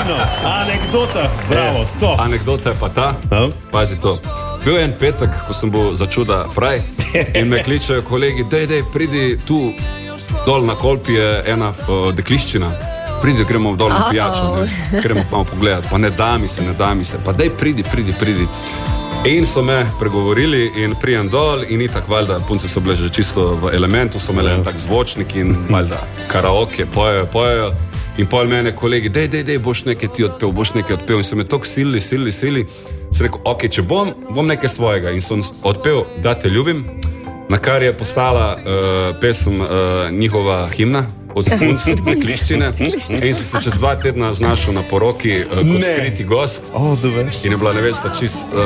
Fino, anekdota, bravo, to. Anekdota je pa ta, pazi to. Bil je en petek, ko sem bil začuda fraj in me kličejo kolegi, dej, pridi tu dol na Kolpi je ena dekliščina. Pridi, gremo dol na pijačo, gremo malo pogledati, pa ne da mi se, pa dej, pridi. In so me pregovorili in prijem dol in itak, valjda, punce so bile že čisto v elementu, so imeli en tak zvočnik in valjda karaoke, pojejo. In pol mene kolegi, dej, boš nekaj ti odpel. In so me toliko silili. Sem rekel, ok, če bom nekaj svojega. In sem odpel, da te ljubim, na kar je postala pesem njihova himna od punc dekliščine. In sem se čez 2 tedna znašel na poroki kot skriti gost. In je bila nevesta čist...